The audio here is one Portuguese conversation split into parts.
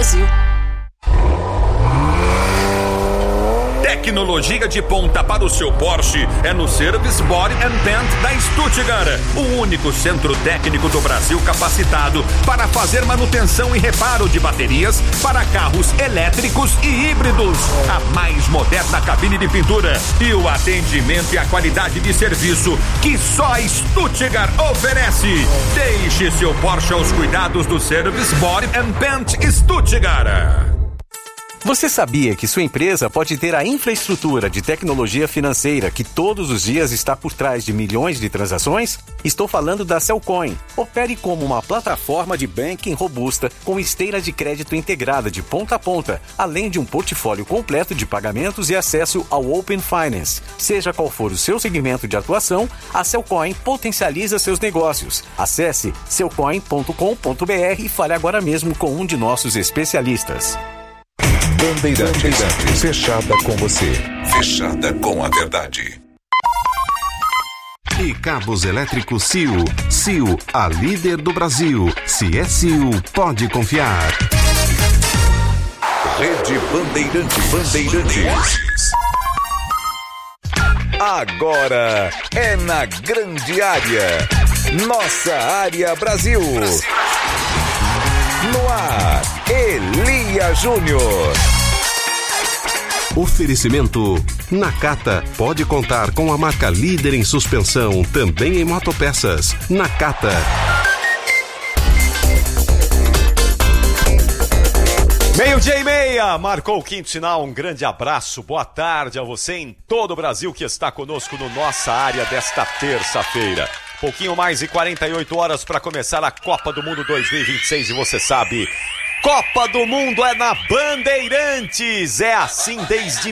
Brasil. Tecnologia de ponta para o seu Porsche é no Service Body and Paint da Stuttgart, o único centro técnico do Brasil capacitado para fazer manutenção e reparo de baterias para carros elétricos e híbridos. A mais moderna cabine de pintura e o atendimento e a qualidade de serviço que só a Stuttgart oferece. Deixe seu Porsche aos cuidados do Service Body and Paint Stuttgart. Você sabia que sua empresa pode ter a infraestrutura de tecnologia financeira que todos os dias está por trás de milhões de transações? Estou falando da Cellcoin. Opere como uma plataforma de banking robusta com esteira de crédito integrada de ponta a ponta, além de um portfólio completo de pagamentos e acesso ao Open Finance. Seja qual for o seu segmento de atuação, a Cellcoin potencializa seus negócios. Acesse cellcoin.com.br e fale agora mesmo com um de nossos especialistas. Bandeirantes, fechada com você, fechada com a verdade. E cabos elétricos Sil. Sil, a líder do Brasil. Se é Sil, pode confiar. Rede Bandeirantes. Agora é na grande área. Nossa área Brasil. No ar, Elia Júnior. Oferecimento: Nakata pode contar com a marca líder em suspensão, também em motopeças. Nakata. Meio-dia e meia, marcou o quinto sinal. Um grande abraço, boa tarde a você em todo o Brasil que está conosco no Nossa Área desta terça-feira. Pouquinho mais de 48 horas para começar a Copa do Mundo 2026 e você sabe, Copa do Mundo é na Bandeirantes, é assim desde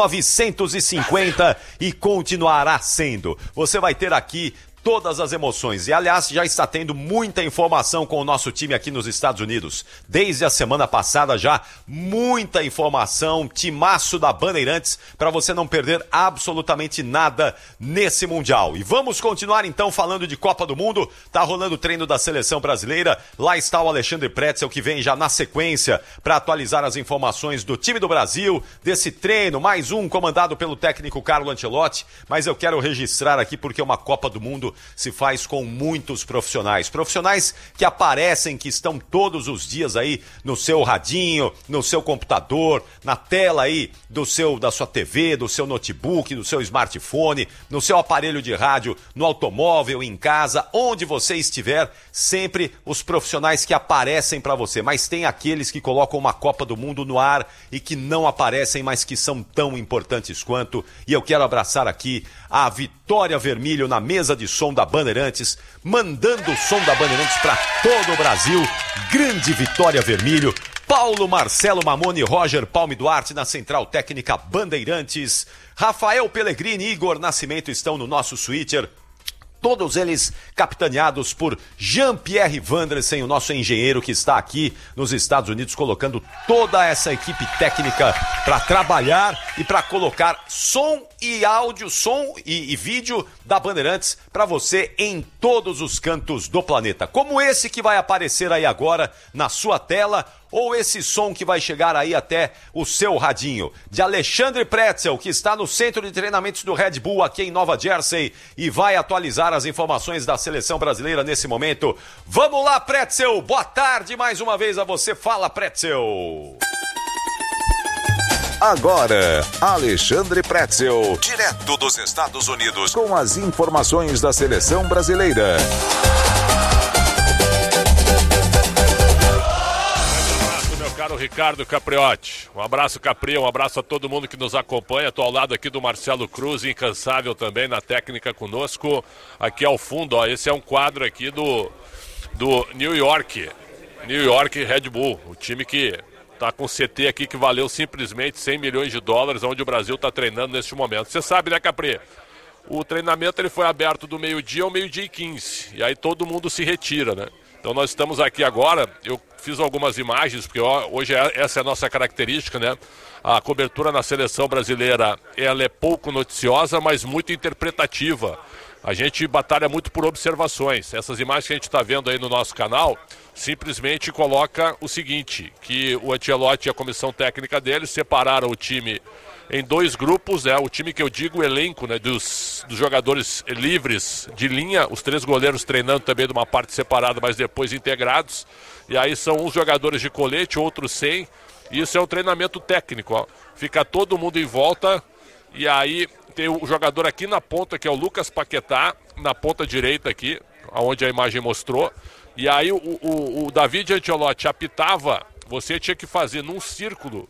1950 e continuará sendo. Você vai ter aqui todas as emoções. E, aliás, já está tendo muita informação com o nosso time aqui nos Estados Unidos. Desde a semana passada já, muita informação, timaço da Bandeirantes, para você não perder absolutamente nada nesse Mundial. E vamos continuar, então, falando de Copa do Mundo. Tá rolando o treino da Seleção Brasileira. Lá está o Alexandre Pretzel, que vem já na sequência para atualizar as informações do time do Brasil, desse treino, mais um comandado pelo técnico Carlo Ancelotti. Mas eu quero registrar aqui porque uma Copa do Mundo se faz com muitos profissionais que aparecem, que estão todos os dias aí no seu radinho, no seu computador, na tela aí da sua TV, do seu notebook, do seu smartphone, no seu aparelho de rádio, no automóvel, em casa, onde você estiver, sempre os profissionais que aparecem para você, mas tem aqueles que colocam uma Copa do Mundo no ar e que não aparecem, mas que são tão importantes quanto, e eu quero abraçar aqui a Vitória Vermelho na mesa de som da Bandeirantes, mandando o som da Bandeirantes para todo o Brasil. Grande Vitória Vermelho, Paulo Marcelo Mamone e Roger Palme Duarte na Central Técnica Bandeirantes. Rafael Pellegrini e Igor Nascimento estão no nosso switcher. Todos eles capitaneados por Jean-Pierre Vandresen, o nosso engenheiro que está aqui nos Estados Unidos, colocando toda essa equipe técnica para trabalhar e para colocar som e áudio, som e vídeo da Bandeirantes para você em todos os cantos do planeta. Como esse que vai aparecer aí agora na sua tela, ou esse som que vai chegar aí até o seu radinho, de Alexandre Pretzel, que está no centro de treinamentos do Red Bull aqui em Nova Jersey e vai atualizar as informações da seleção brasileira nesse momento. Vamos lá, Pretzel, boa tarde mais uma vez a você. Fala, Pretzel. Agora, Alexandre Pretzel, direto dos Estados Unidos, com as informações da seleção brasileira. Caro Ricardo Capriotti, um abraço Capri, um abraço a todo mundo que nos acompanha. Estou ao lado aqui do Marcelo Cruz, incansável também na técnica conosco. Aqui ao fundo, ó, esse é um quadro aqui do New York Red Bull, o time que está com CT aqui que valeu simplesmente $100 milhões, onde o Brasil está treinando neste momento. Você sabe, né, Capri? O treinamento ele foi aberto do meio-dia ao 12h15, e aí todo mundo se retira, né? Então nós estamos aqui agora, eu fiz algumas imagens, porque hoje essa é a nossa característica, né? A cobertura na seleção brasileira, ela é pouco noticiosa, mas muito interpretativa. A gente batalha muito por observações. Essas imagens que a gente está vendo aí no nosso canal simplesmente coloca o seguinte, que o Ancelotti e a comissão técnica dele separaram o time em 2 grupos, o time que eu digo, o elenco, né, dos jogadores livres de linha, os 3 goleiros treinando também de uma parte separada, mas depois integrados, e aí são uns jogadores de colete, outros sem, e isso é um treinamento técnico, ó. Fica todo mundo em volta, e aí tem o jogador aqui na ponta, que é o Lucas Paquetá, na ponta direita aqui, onde a imagem mostrou, e aí o David Ancelotti apitava, você tinha que fazer num círculo,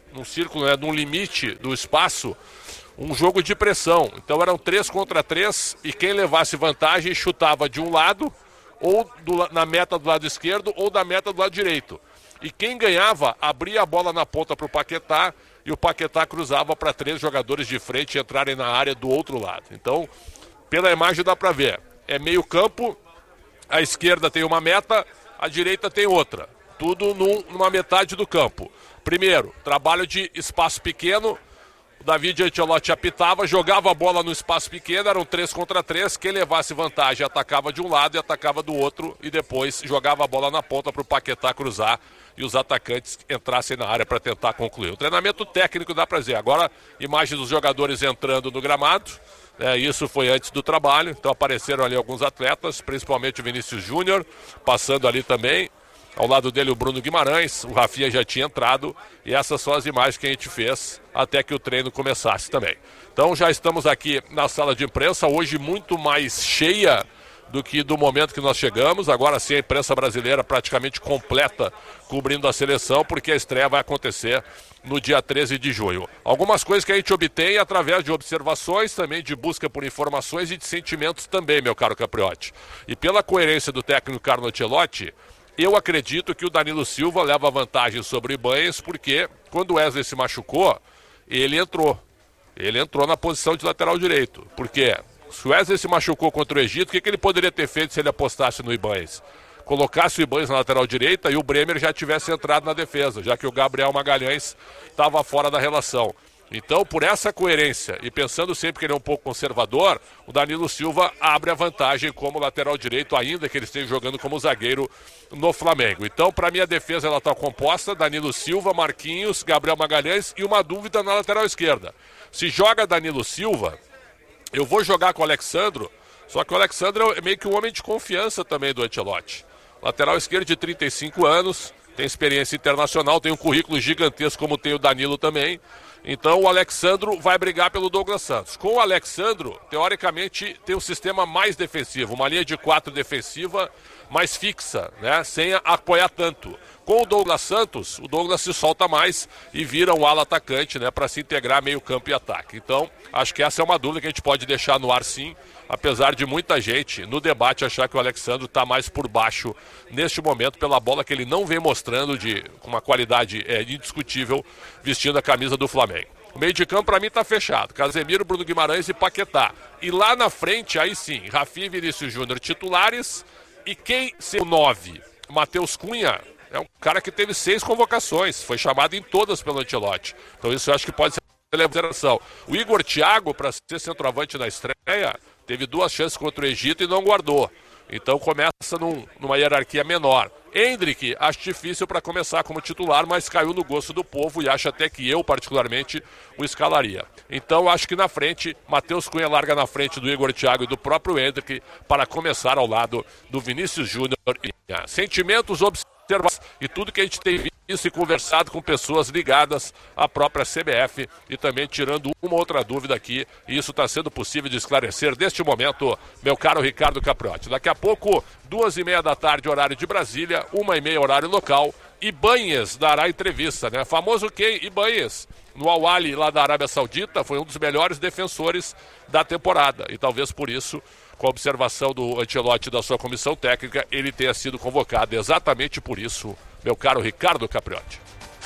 né, num limite do espaço, um jogo de pressão. Então eram 3 contra 3 e quem levasse vantagem chutava de um lado, ou na meta do lado esquerdo, ou da meta do lado direito. E quem ganhava, abria a bola na ponta para o Paquetá, e o Paquetá cruzava para 3 jogadores de frente entrarem na área do outro lado. Então, pela imagem dá para ver. É meio campo, a esquerda tem uma meta, a direita tem outra. Tudo numa metade do campo. Primeiro, trabalho de espaço pequeno. O David Ancelotti apitava, jogava a bola no espaço pequeno, eram 3 contra 3. Quem levasse vantagem atacava de um lado e atacava do outro. E depois jogava a bola na ponta para o Paquetá cruzar e os atacantes entrassem na área para tentar concluir. O treinamento técnico dá para dizer. Agora, imagem dos jogadores entrando no gramado. Isso foi antes do trabalho. Então apareceram ali alguns atletas, principalmente o Vinícius Júnior, passando ali também. Ao lado dele o Bruno Guimarães, o Rafinha já tinha entrado, e essas são as imagens que a gente fez até que o treino começasse também. Então já estamos aqui na sala de imprensa, hoje muito mais cheia do que do momento que nós chegamos. Agora sim a imprensa brasileira praticamente completa, cobrindo a seleção, porque a estreia vai acontecer no dia 13 de junho. Algumas coisas que a gente obtém através de observações, também de busca por informações e de sentimentos também, meu caro Capriotti. E pela coerência do técnico Carlo Ancelotti, eu acredito que o Danilo Silva leva vantagem sobre o Ibanez, porque quando o Wesley se machucou, ele entrou. Ele entrou na posição de lateral direito. Por quê? Se o Wesley se machucou contra o Egito, o que ele poderia ter feito se ele apostasse no Ibanez? Colocasse o Ibanez na lateral direita e o Bremer já tivesse entrado na defesa, já que o Gabriel Magalhães estava fora da relação. Então, por essa coerência e pensando sempre que ele é um pouco conservador, o Danilo Silva abre a vantagem como lateral direito, ainda que ele esteja jogando como zagueiro no Flamengo. Então, para mim, a defesa ela está composta: Danilo Silva, Marquinhos, Gabriel Magalhães e uma dúvida na lateral esquerda. Se joga Danilo Silva, eu vou jogar com o Alexandro, só que o Alexandro é meio que um homem de confiança também do Ancelotti. Lateral esquerdo de 35 anos, tem experiência internacional, tem um currículo gigantesco como tem o Danilo também. Então o Alexandro vai brigar pelo Douglas Santos. Com o Alexandro, teoricamente, tem um sistema mais defensivo, uma linha de 4 defensiva mais fixa, né? Sem apoiar tanto. Com o Douglas Santos, o Douglas se solta mais e vira um ala atacante, né? Para se integrar meio campo e ataque. Então, acho que essa é uma dúvida que a gente pode deixar no ar sim, apesar de muita gente no debate achar que o Alexandro está mais por baixo neste momento pela bola que ele não vem mostrando com uma qualidade indiscutível vestindo a camisa do Flamengo. O meio de campo para mim está fechado: Casemiro, Bruno Guimarães e Paquetá. E lá na frente, aí sim, Rafinha e Vinícius Júnior titulares. E quem ser o 9? Matheus Cunha é um cara que teve 6 convocações, foi chamado em todas pelo Ancelotti. Então isso eu acho que pode ser uma consideração. O Igor Thiago, para ser centroavante na estreia, teve 2 chances contra o Egito e não guardou. Então começa numa hierarquia menor. Endrick, acho difícil para começar como titular, mas caiu no gosto do povo e acho até que eu, particularmente, o escalaria. Então acho que na frente, Matheus Cunha larga na frente do Igor Thiago e do próprio Endrick para começar ao lado do Vinícius Júnior. Sentimentos, observações e tudo que a gente tem visto e conversado com pessoas ligadas à própria CBF e também tirando uma outra dúvida aqui, e isso está sendo possível de esclarecer neste momento, meu caro Ricardo Capriotti. Daqui a pouco, 2h30 da tarde, horário de Brasília, 1h30 horário local, Ibanez dará entrevista, né? Famoso quem? Ibanez. No Al-Ahly, lá da Arábia Saudita, foi um dos melhores defensores da temporada. E talvez por isso, com a observação do Ancelotti e da sua comissão técnica, ele tenha sido convocado. Exatamente por isso, meu caro Ricardo Capriotti.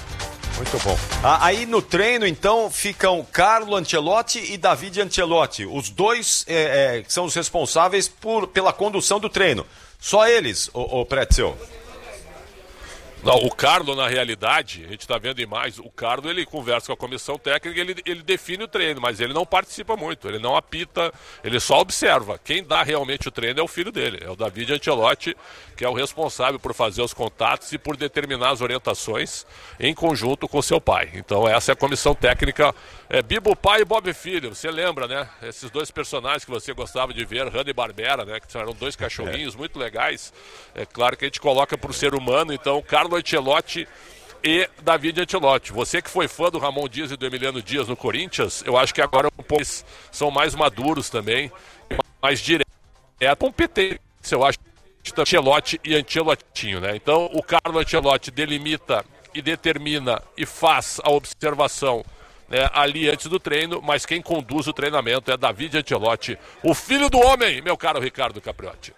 Muito bom. Aí no treino, então, ficam Carlo Ancelotti e David Ancelotti. Os dois que são os responsáveis pela condução do treino. Só eles, o Pretzel. Não, o Carlo, na realidade, a gente está vendo imagens, o Carlo, ele conversa com a comissão técnica, ele define o treino, mas ele não participa muito, ele não apita, ele só observa. Quem dá realmente o treino é o filho dele, é o David Ancelotti, que é o responsável por fazer os contatos e por determinar as orientações em conjunto com seu pai. Então essa é a comissão técnica, Bibo pai e Bob filho, você lembra, né? Esses dois personagens que você gostava de ver, Hanna e Barbera, né? Que eram dois cachorrinhos muito legais. É claro que a gente coloca por ser humano, então Carlo Ancelotti e David Ancelotti. Você que foi fã do Ramon Dias e do Emiliano Dias no Corinthians, eu acho que agora são mais maduros também, mais direto, competente, eu acho, Ancelotti e Ancelotinho, né? Então o Carlo Ancelotti delimita e determina e faz a observação, né, ali antes do treino, mas quem conduz o treinamento é David Ancelotti, o filho do homem, meu caro Ricardo Capriotti.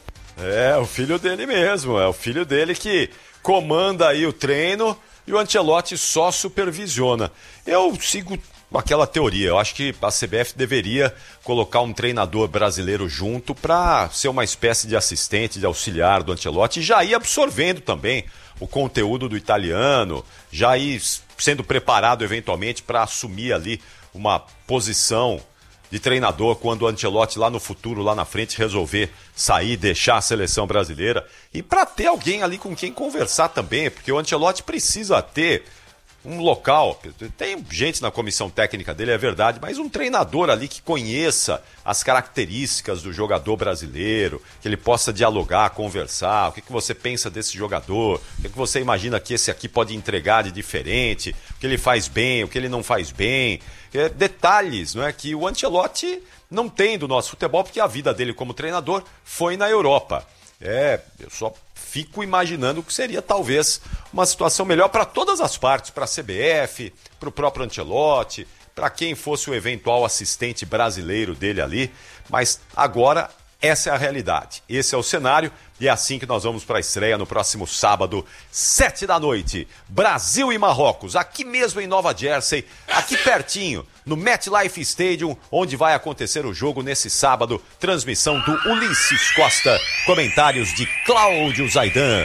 É, o filho dele mesmo, é o filho dele que comanda aí o treino e o Ancelotti só supervisiona. Eu sigo aquela teoria, eu acho que a CBF deveria colocar um treinador brasileiro junto para ser uma espécie de assistente, de auxiliar do Ancelotti e já ir absorvendo também o conteúdo do italiano, já ir sendo preparado eventualmente para assumir ali uma posição de treinador quando o Ancelotti lá no futuro, lá na frente, resolver sair, deixar a seleção brasileira. E para ter alguém ali com quem conversar também, porque o Ancelotti precisa ter um local. Tem gente na comissão técnica dele, é verdade, mas um treinador ali que conheça as características do jogador brasileiro, que ele possa dialogar, conversar, o que você pensa desse jogador, o que você imagina que esse aqui pode entregar de diferente, o que ele faz bem, o que ele não faz bem. Detalhes, não é, que o Ancelotti não tem do nosso futebol, porque a vida dele como treinador foi na Europa. Eu só fico imaginando que seria talvez uma situação melhor para todas as partes, para a CBF, para o próprio Ancelotti, para quem fosse o eventual assistente brasileiro dele ali, mas agora essa é a realidade, esse é o cenário e é assim que nós vamos para a estreia no próximo sábado, 7 da noite, Brasil e Marrocos, aqui mesmo em Nova Jersey, aqui pertinho, no MetLife Stadium, onde vai acontecer o jogo nesse sábado, transmissão do Ulisses Costa, comentários de Cláudio Zaidan,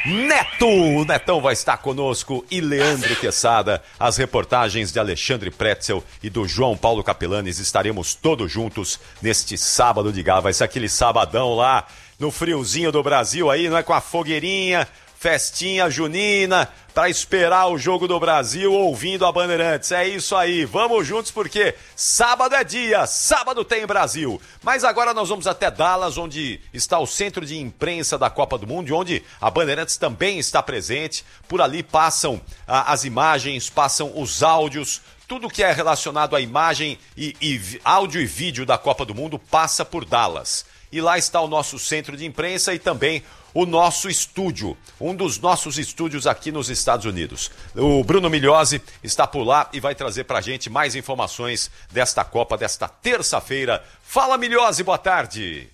o Netão vai estar conosco e Leandro Quesada, as reportagens de Alexandre Pretzel e do João Paulo Capelanes, estaremos todos juntos neste sábado de gala, vai ser aquele sabadão lá, no friozinho do Brasil aí, não é, com a fogueirinha, festinha junina, para esperar o jogo do Brasil ouvindo a Bandeirantes. É isso aí, vamos juntos porque sábado é dia, sábado tem Brasil. Mas agora nós vamos até Dallas, onde está o centro de imprensa da Copa do Mundo, onde a Bandeirantes também está presente. Por ali passam as imagens, passam os áudios, tudo que é relacionado à imagem e áudio e vídeo da Copa do Mundo passa por Dallas. E lá está o nosso centro de imprensa e também o nosso estúdio, um dos nossos estúdios aqui nos Estados Unidos. O Bruno Migliozzi está por lá e vai trazer pra gente mais informações desta Copa, desta terça-feira. Fala, Migliozzi, boa tarde.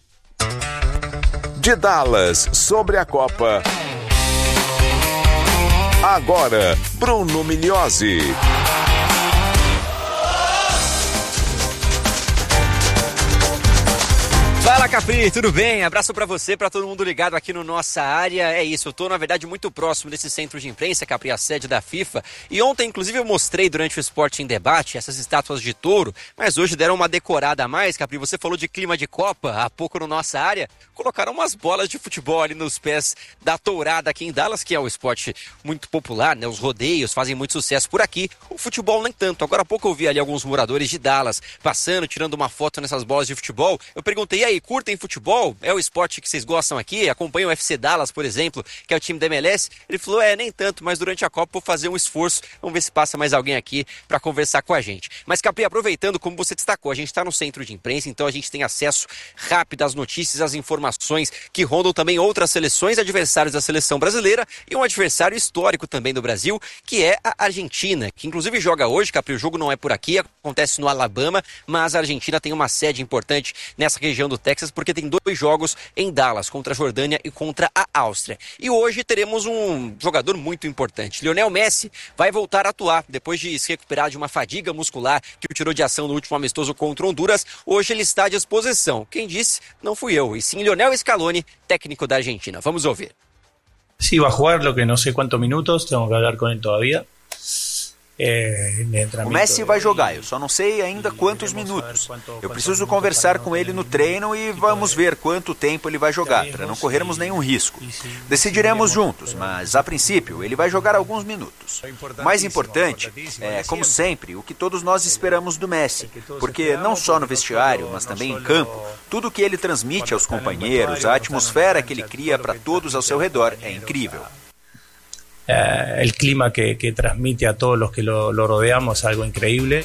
De Dallas, sobre a Copa. Agora, Bruno Migliozzi. Fala, Capri, tudo bem? Abraço pra você, pra todo mundo ligado aqui no Nossa Área. É isso, eu tô, na verdade, muito próximo desse centro de imprensa, Capri, a sede da FIFA. E ontem, inclusive, eu mostrei durante o Esporte em Debate essas estátuas de touro, mas hoje deram uma decorada a mais, Capri. Você falou de clima de Copa há pouco no Nossa Área. Colocaram umas bolas de futebol ali nos pés da tourada aqui em Dallas, que é um esporte muito popular, né? Os rodeios fazem muito sucesso por aqui. O futebol nem tanto. Agora há pouco eu vi ali alguns moradores de Dallas passando, tirando uma foto nessas bolas de futebol. Eu perguntei, e aí, curtem futebol? É o esporte que vocês gostam aqui? Acompanham o FC Dallas, por exemplo, que é o time da MLS? Ele falou, nem tanto, mas durante a Copa vou fazer um esforço. Vamos ver se passa mais alguém aqui para conversar com a gente. Mas, Capri, aproveitando, como você destacou, a gente está no centro de imprensa, então a gente tem acesso rápido às notícias, às informações que rondam também outras seleções, adversários da seleção brasileira e um adversário histórico também do Brasil, que é a Argentina, que inclusive joga hoje, Capri, o jogo não é por aqui, acontece no Alabama, mas a Argentina tem uma sede importante nessa região do Texas, porque tem 2 jogos em Dallas, contra a Jordânia e contra a Áustria. E hoje teremos um jogador muito importante. Lionel Messi vai voltar a atuar, depois de se recuperar de uma fadiga muscular que o tirou de ação no último amistoso contra Honduras. Hoje ele está à disposição. Quem disse não fui eu, e sim Lionel Scaloni, técnico da Argentina. Vamos ouvir. Sí, va a jugar, lo que no sé cuántos minutos, tengo que hablar con él todavía. O Messi vai jogar, eu só não sei ainda quantos minutos. Eu preciso conversar com ele no treino e vamos ver quanto tempo ele vai jogar, para não corrermos nenhum risco. Decidiremos juntos, mas a princípio ele vai jogar alguns minutos. O mais importante é, como sempre, o que todos nós esperamos do Messi, porque não só no vestiário, mas também em campo, tudo o que ele transmite aos companheiros, a atmosfera que ele cria para todos ao seu redor é incrível. El clima que transmite a todos los que lo rodeamos es algo increíble.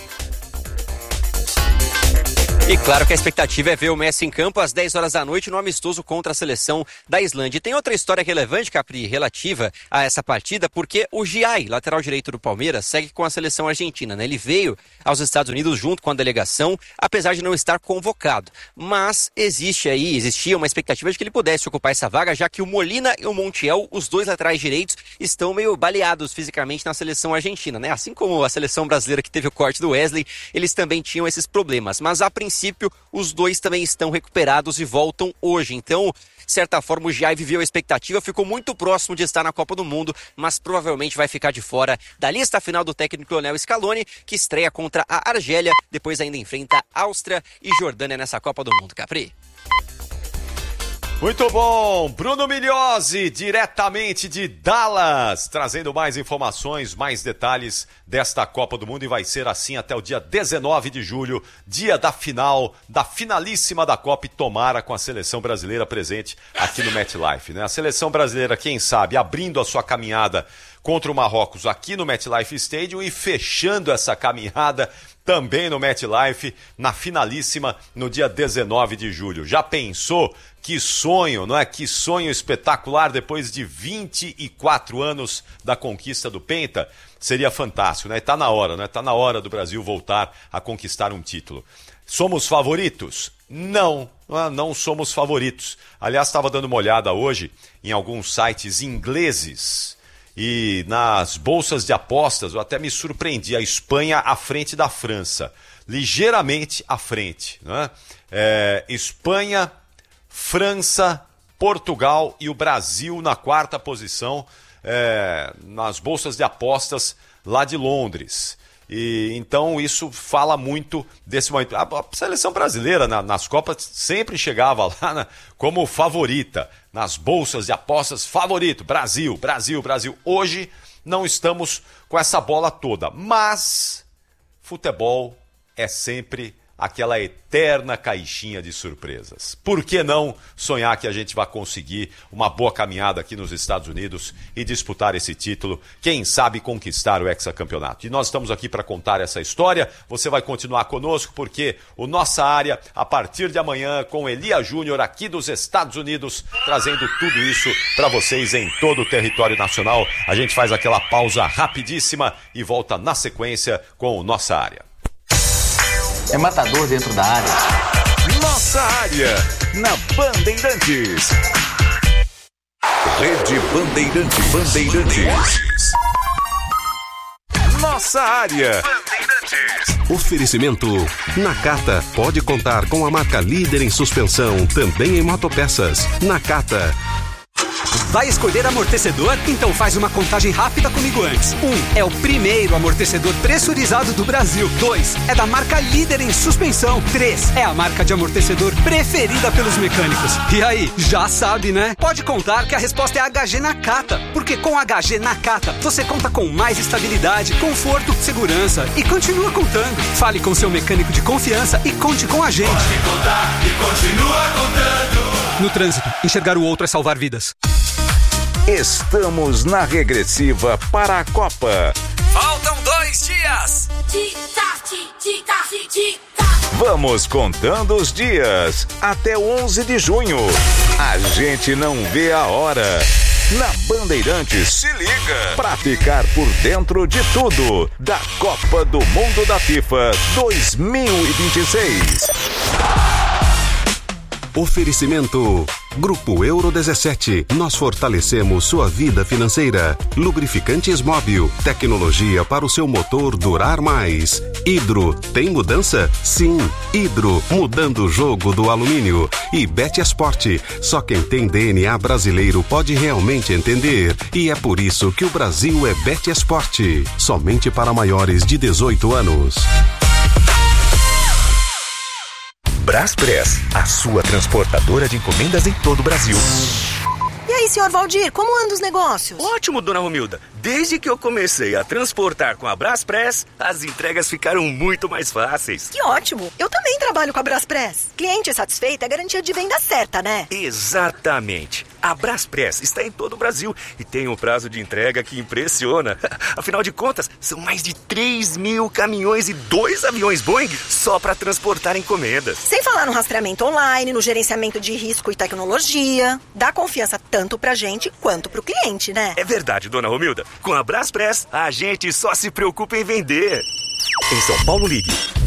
E claro que a expectativa é ver o Messi em campo às 10 horas da noite no amistoso contra a seleção da Islândia. E tem outra história relevante, Capri, relativa a essa partida, porque o Giai, lateral direito do Palmeiras, segue com a seleção argentina, né? Ele veio aos Estados Unidos junto com a delegação, apesar de não estar convocado. Mas existia uma expectativa de que ele pudesse ocupar essa vaga, já que o Molina e o Montiel, os dois laterais direitos, estão meio baleados fisicamente na seleção argentina, né? Assim como a seleção brasileira que teve o corte do Wesley, eles também tinham esses problemas. Mas a princípio, os dois também estão recuperados e voltam hoje. Então, de certa forma, o Giai viveu a expectativa, ficou muito próximo de estar na Copa do Mundo, mas provavelmente vai ficar de fora da lista final do técnico Lionel Scaloni, que estreia contra a Argélia, depois ainda enfrenta Áustria e Jordânia nessa Copa do Mundo. Capri? Muito bom, Bruno Migliosi, diretamente de Dallas, trazendo mais informações, mais detalhes desta Copa do Mundo, e vai ser assim até o dia 19 de julho, dia da final, da finalíssima da Copa, e tomara com a seleção brasileira presente aqui no MetLife, né? A seleção brasileira, quem sabe, abrindo a sua caminhada contra o Marrocos aqui no MetLife Stadium e fechando essa caminhada também no MetLife, na finalíssima, no dia 19 de julho. Já pensou? Que sonho, não é? Que sonho espetacular depois de 24 anos da conquista do Penta. Seria fantástico, né? Tá na hora, né? Tá na hora do Brasil voltar a conquistar um título. Somos favoritos? Não somos favoritos. Aliás, estava dando uma olhada hoje em alguns sites ingleses e nas bolsas de apostas, eu até me surpreendi, a Espanha à frente da França, ligeiramente à frente, né? Espanha, França, Portugal e o Brasil na quarta posição nas bolsas de apostas lá de Londres. E então isso fala muito desse momento. A seleção brasileira nas Copas sempre chegava lá como favorita, nas bolsas de apostas, favorito, Brasil, Brasil, Brasil. Hoje não estamos com essa bola toda, mas futebol é sempre aquela eterna caixinha de surpresas. Por que não sonhar que a gente vai conseguir uma boa caminhada aqui nos Estados Unidos e disputar esse título, quem sabe conquistar o hexacampeonato? E nós estamos aqui para contar essa história. Você vai continuar conosco porque o Nossa Área, a partir de amanhã, com Elia Júnior aqui dos Estados Unidos, trazendo tudo isso para vocês em todo o território nacional. A gente faz aquela pausa rapidíssima e volta na sequência com o Nossa Área. É matador dentro da área. Nossa Área, na Bandeirantes. Rede Bandeirantes. Nossa Área. Oferecimento. Nakata pode contar com a marca líder em suspensão, também em motopeças. Nakata. Vai escolher amortecedor? Então faz uma contagem rápida comigo antes. 1. É o primeiro amortecedor pressurizado do Brasil. 2. É da marca líder em suspensão. 3. É a marca de amortecedor preferida pelos mecânicos. E aí, já sabe, né? Pode contar que a resposta é HG Nakata. Porque com HG Nakata, você conta com mais estabilidade, conforto, segurança e continua contando. Fale com seu mecânico de confiança e conte com a gente. Pode contar e continua contando. No trânsito, enxergar o outro é salvar vidas. Estamos na regressiva para a Copa. Faltam 2 dias. Vamos contando os dias até 11 de junho. A gente não vê a hora. Na Bandeirantes, se liga para ficar por dentro de tudo da Copa do Mundo da FIFA 2026. Oferecimento Grupo Euro 17. Nós fortalecemos sua vida financeira. Lubrificantes Móbil. Tecnologia para o seu motor durar mais. Hidro. Tem mudança? Sim. Hidro. Mudando o jogo do alumínio. E Betesport. Só quem tem DNA brasileiro pode realmente entender. E é por isso que o Brasil é Betesport. Somente para maiores de 18 anos. Braspress, a sua transportadora de encomendas em todo o Brasil. E aí, senhor Valdir, como andam os negócios? Ótimo, dona Romilda. Desde que eu comecei a transportar com a Braspress, as entregas ficaram muito mais fáceis. Que ótimo! Eu também trabalho com a Braspress. Cliente satisfeito é garantia de venda certa, né? Exatamente. A Braspress está em todo o Brasil e tem um prazo de entrega que impressiona. Afinal de contas, são mais de 3.000 caminhões e 2 aviões Boeing só para transportar encomendas. Sem falar no rastreamento online, no gerenciamento de risco e tecnologia. Dá confiança tanto pra gente quanto pro cliente, né? É verdade, dona Romilda. Com a Braspress, a gente só se preocupa em vender. Em São Paulo, ligue